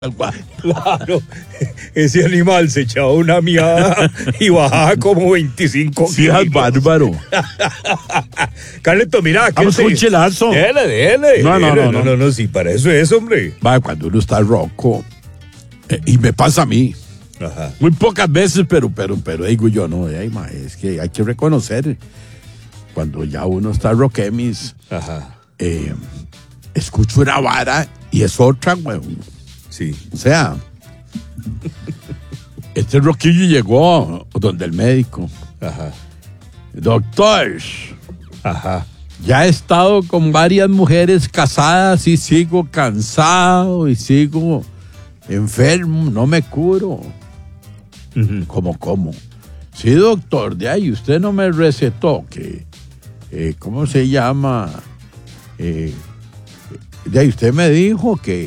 Claro, ese animal se echaba una miada y bajaba como 25 Sí, es kilos. bárbaro. Carleto, mira, Vamos con un chelazo. Dele. No. Sí, para eso es, hombre. Va, cuando uno está roco, y me pasa a mí, Ajá. muy pocas veces, pero digo yo, no, es que hay que reconocer, cuando ya uno está roquemis, Ajá. escucho una vara y es otra, weón. Sí. O sea, este roquillo llegó donde el médico. Ajá. Doctor, Ajá. ya he estado con varias mujeres casadas y sigo cansado y sigo enfermo, no me curo. Ujú. ¿Cómo? Sí, doctor, de ahí usted no me recetó que, ¿cómo se llama? De ahí usted me dijo que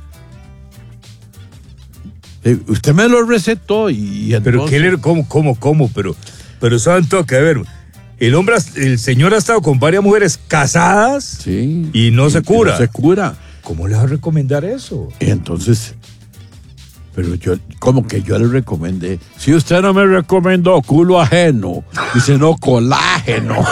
usted me lo recetó y Pero entonces, qué cómo, pero saben todo que ver. El señor ha estado con varias mujeres casadas, sí, y no se cura. no se cura. ¿Cómo le va a recomendar eso? Y entonces, pero yo, como que yo le recomendé, si usted no me recomendó culo ajeno, dice no, colágeno.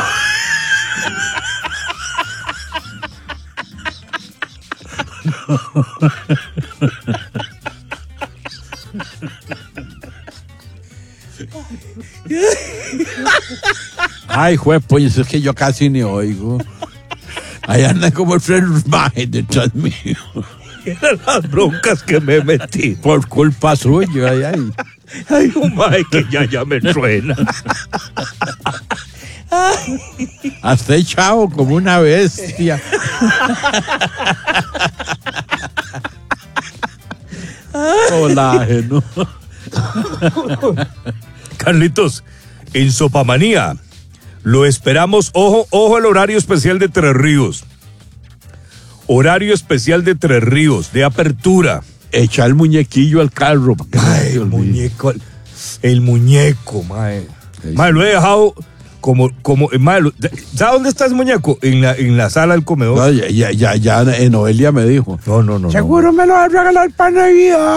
Ay, pues es que yo casi ni oigo. Ahí anda como el Fred Maje detrás mío. Eran las broncas que me metí. Por culpa suya, ay. Ay, un mae que ya me truena. Hasta echado como una bestia. Colágeno. Carlitos, en Sopamanía, lo esperamos. Ojo al horario especial de Tres Ríos. Horario especial de Tres Ríos, de apertura. Echa el muñequillo al carro. Ay, el muñeco, mae. Mae, lo he dejado como mae, ¿sabe dónde está ese muñeco? En la sala del comedor. No, ya Noelia me dijo. No. Seguro me lo va a regalar para Navidad.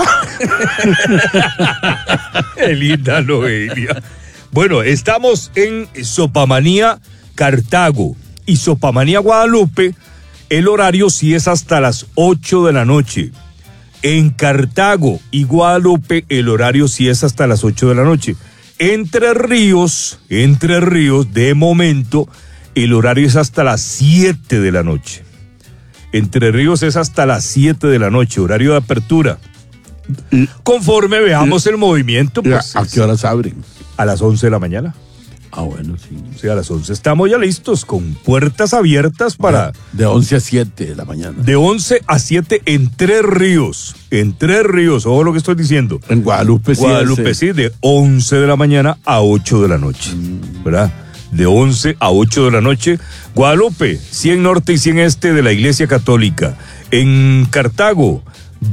Qué linda Noelia. Bueno, estamos en Sopamanía, Cartago, y Sopamanía, Guadalupe. El horario sí es hasta las 8 de la noche. En Cartago y Guadalupe el horario sí es hasta las 8 de la noche. Entre Ríos, de momento, el horario es hasta las 7 de la noche. Entre Ríos es hasta las 7 de la noche, horario de apertura. Conforme veamos el movimiento, pues, ¿A qué horas abren? a las 11 de la mañana. Ah, bueno, sí. O sea, a las 11 estamos ya listos, con puertas abiertas para... De 11 a 7 de la mañana. De 11 a 7 en Tres Ríos. En Tres Ríos, ojo lo que estoy diciendo. En Guadalupe sí. Guadalupe sí, de 11 de la mañana a 8 de la noche. ¿Verdad? De 11 a 8 de la noche. Guadalupe, 100 norte y 100 este de la Iglesia Católica. En Cartago,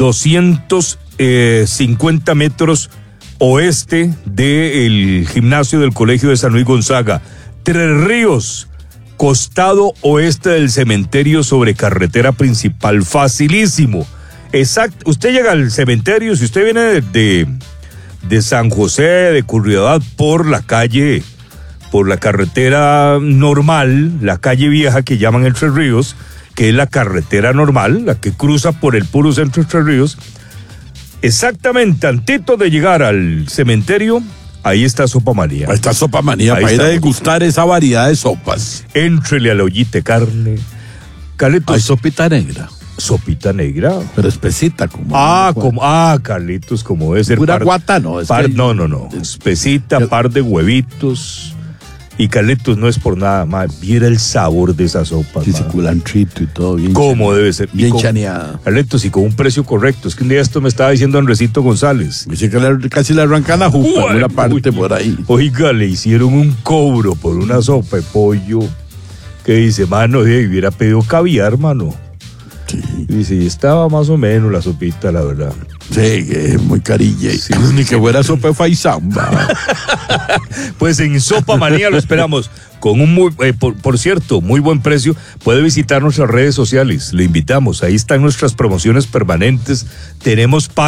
250 metros oeste del gimnasio del Colegio de San Luis Gonzaga. Tres Ríos, costado oeste del cementerio sobre carretera principal, facilísimo. Exacto, usted llega al cementerio, si usted viene de San José, de Curridabat, por la carretera normal, la calle vieja que llaman el Tres Ríos, que es la carretera normal, la que cruza por el puro centro de Tres Ríos. Exactamente, antes de llegar al cementerio, ahí está Sopamanía. Ahí está Sopamanía, para ir a degustar esa variedad de sopas. Éntrele a la ollita de carne. Carlitos. Hay sopita negra. Sopita negra. Pero espesita, como. Carlitos, como debe ser. Pura guata, no. No. Espesita, par de huevitos. Y Carlitos, no es por nada más, viera el sabor de esa sopa. Sí, culantrito y todo bien. ¿Cómo debe ser? Bien chaneada. Carlitos, y con un precio correcto. Es que un día esto me estaba diciendo Andresito González. Dice que casi le arrancan la jupa en una parte por ahí. Oiga, le hicieron un cobro por una sopa de pollo que dice, mano, hubiera pedido caviar, mano. Sí. Y dice, y estaba más o menos la sopita, la verdad. Sí, que es muy carilla. Sí. Ni que fuera sopa de faisamba. Pues en Sopamanía lo esperamos con un por cierto, muy buen precio. Puede visitar nuestras redes sociales, le invitamos, ahí están nuestras promociones permanentes. Tenemos